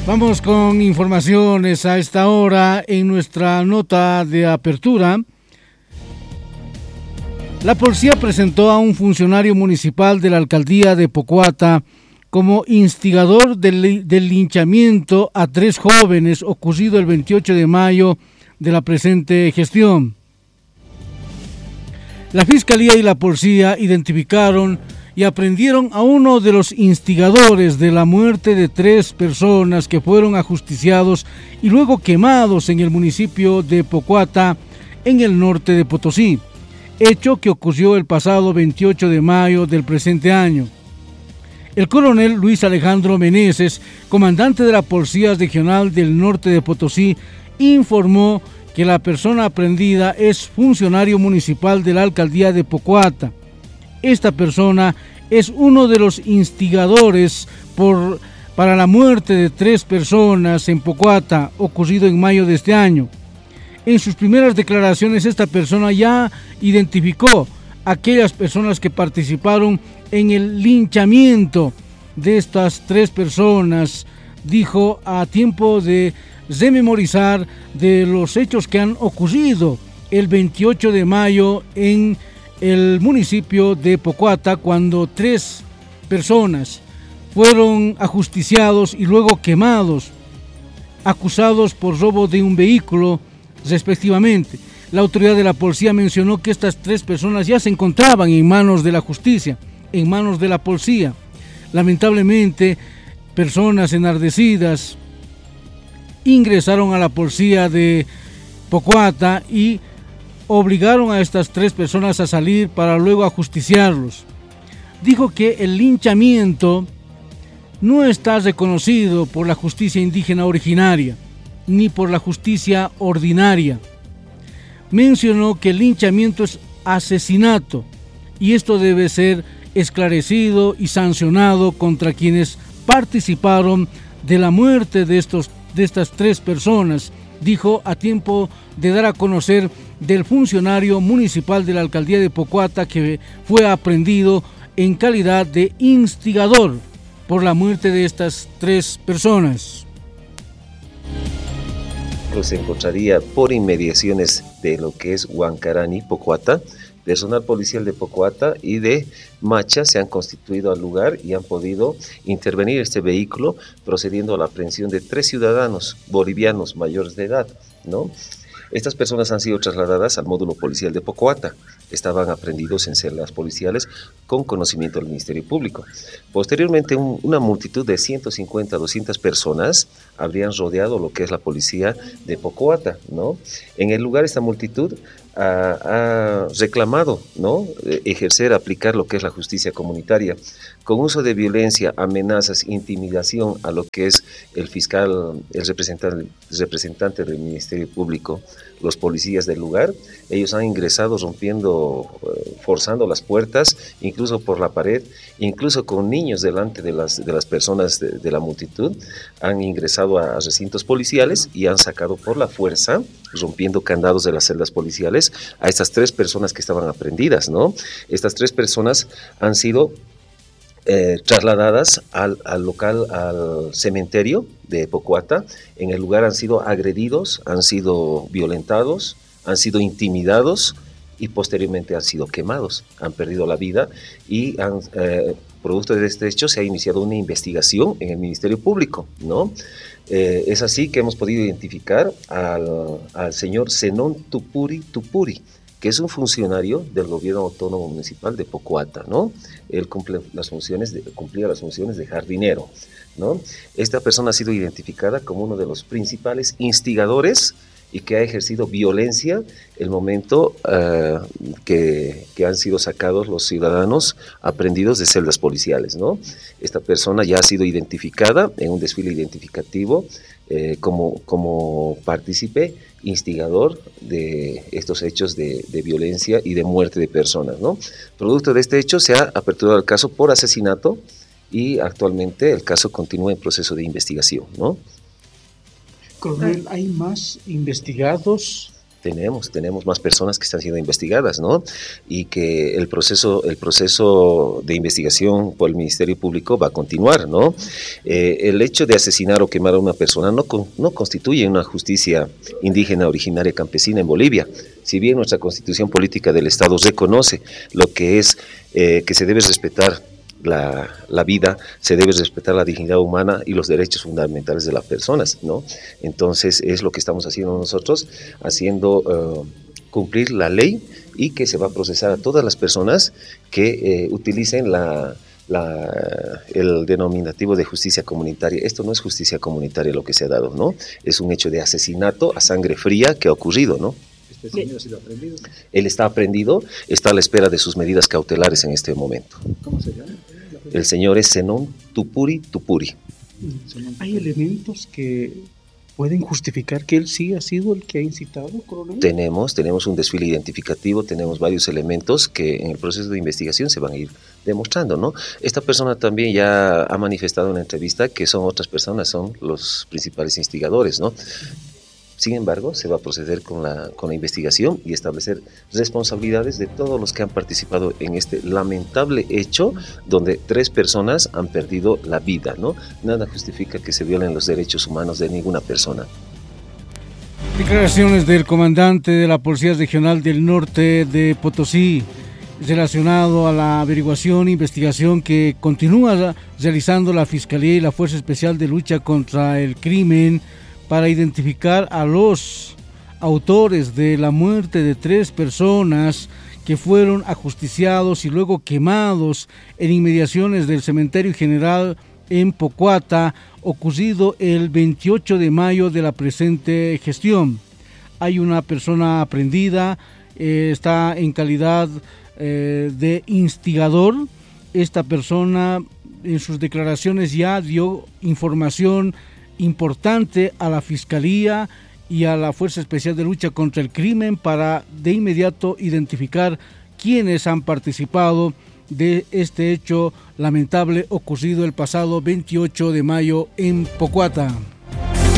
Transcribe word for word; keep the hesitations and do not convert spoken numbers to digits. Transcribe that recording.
Vamos con informaciones a esta hora en nuestra nota de apertura. La policía presentó a un funcionario municipal de la alcaldía de Pocuata como instigador del, del linchamiento a tres jóvenes ocurrido el veintiocho de mayo de la presente gestión. La fiscalía y la policía identificaron y aprendieron a uno de los instigadores de la muerte de tres personas que fueron ajusticiados y luego quemados en el municipio de Pocuata, en el norte de Potosí, hecho que ocurrió el pasado veintiocho de mayo del presente año. El coronel Luis Alejandro Meneses, comandante de la Policía Regional del Norte de Potosí, informó que la persona aprehendida es funcionario municipal de la alcaldía de Pocuata. Esta persona es uno de los instigadores por, para la muerte de tres personas en Pocuata, ocurrido en mayo de este año. En sus primeras declaraciones, esta persona ya identificó a aquellas personas que participaron en el linchamiento de estas tres personas. Dijo a tiempo de rememorizar de los hechos que han ocurrido el veintiocho de mayo en el municipio de Pocuata, cuando tres personas fueron ajusticiados y luego quemados, acusados por robo de un vehículo, respectivamente. La autoridad de la policía mencionó que estas tres personas ya se encontraban en manos de la justicia, en manos de la policía. Lamentablemente, personas enardecidas ingresaron a la policía de Pocuata y obligaron a estas tres personas a salir para luego ajusticiarlos. Dijo que el linchamiento no está reconocido por la justicia indígena originaria, ni por la justicia ordinaria. Mencionó que el linchamiento es asesinato y esto debe ser esclarecido y sancionado contra quienes participaron de la muerte de, estos, de estas tres personas, dijo a tiempo de dar a conocer del funcionario municipal de la alcaldía de Pocuata que fue aprehendido en calidad de instigador por la muerte de estas tres personas. Se encontraría por inmediaciones de lo que es Huancarani, Pocuata. Personal policial de Pocuata y de Macha se han constituido al lugar y han podido intervenir este vehículo, procediendo a la aprehensión de tres ciudadanos bolivianos mayores de edad, ¿no? Estas personas han sido trasladadas al módulo policial de Pocuata. Estaban aprehendidos en celdas policiales con conocimiento del Ministerio Público. Posteriormente, un, una multitud de ciento cincuenta a doscientas personas habrían rodeado lo que es la policía de Pocuata, ¿no? En el lugar, esta multitud ha, ha reclamado, ¿no?, ejercer, aplicar lo que es la justicia comunitaria, con uso de violencia, amenazas, intimidación a lo que es el fiscal, el representante, el representante del Ministerio Público, los policías del lugar. Ellos han ingresado rompiendo, forzando las puertas, incluso por la pared, incluso con niños delante de las, de las personas de, de la multitud, han ingresado a, a recintos policiales y han sacado por la fuerza, rompiendo candados de las celdas policiales, a estas tres personas que estaban aprehendidas, ¿no? Estas tres personas han sido Eh, trasladadas al, al local, al cementerio de Pocuata. En el lugar han sido agredidos, han sido violentados, han sido intimidados y posteriormente han sido quemados, han perdido la vida y han, eh, producto de este hecho se ha iniciado una investigación en el Ministerio Público, ¿no? Eh, es así que hemos podido identificar al, al señor Zenón Tupuri Tupuri, que es un funcionario del gobierno autónomo municipal de Pocuata, ¿no? Él cumple las funciones de, cumplía las funciones de jardinero, ¿no? Esta persona ha sido identificada como uno de los principales instigadores y que ha ejercido violencia el momento uh, que, que han sido sacados los ciudadanos aprehendidos de celdas policiales, ¿no? Esta persona ya ha sido identificada en un desfile identificativo eh, como, como partícipe instigador de estos hechos de, de violencia y de muerte de personas, ¿no? Producto de este hecho se ha aperturado el caso por asesinato y actualmente el caso continúa en proceso de investigación, ¿no? Coronel, ¿hay más investigados Tenemos, tenemos más personas que están siendo investigadas, ¿no? Y que el proceso, el proceso de investigación por el Ministerio Público va a continuar, ¿no? Eh, el hecho de asesinar o quemar a una persona no, no constituye una justicia indígena originaria campesina en Bolivia. Si bien nuestra Constitución Política del Estado reconoce lo que es eh, que se debe respetar La, la vida, se debe respetar la dignidad humana y los derechos fundamentales de las personas, ¿no? Entonces es lo que estamos haciendo nosotros, haciendo uh, cumplir la ley y que se va a procesar a todas las personas que eh, utilicen la, la, el denominativo de justicia comunitaria. Esto no es justicia comunitaria lo que se ha dado, ¿no? Es un hecho de asesinato a sangre fría que ha ocurrido, ¿no? ¿Este señor ha sido aprendido? Él está aprendido, está a la espera de sus medidas cautelares en este momento. ¿Cómo se llama? El señor es Zenón Tupuri Tupuri. ¿Hay elementos que pueden justificar que él sí ha sido el que ha incitado, coronel? Tenemos, tenemos un desfile identificativo, tenemos varios elementos que en el proceso de investigación se van a ir demostrando, ¿no? Esta persona también ya ha manifestado en una entrevista que son otras personas, son los principales instigadores, ¿no? Sin embargo, se va a proceder con la, con la investigación y establecer responsabilidades de todos los que han participado en este lamentable hecho donde tres personas han perdido la vida, ¿no? Nada justifica que se violen los derechos humanos de ninguna persona. Declaraciones del comandante de la Policía Regional del Norte de Potosí relacionado a la averiguación e investigación que continúa realizando la Fiscalía y la Fuerza Especial de Lucha contra el Crimen para identificar a los autores de la muerte de tres personas que fueron ajusticiados y luego quemados en inmediaciones del Cementerio General en Pocuata, ocurrido el veintiocho de mayo de la presente gestión. Hay una persona aprehendida, eh, está en calidad eh, de instigador. Esta persona en sus declaraciones ya dio información importante a la Fiscalía y a la Fuerza Especial de Lucha contra el Crimen para de inmediato identificar quiénes han participado de este hecho lamentable ocurrido el pasado veintiocho de mayo en Pocuata.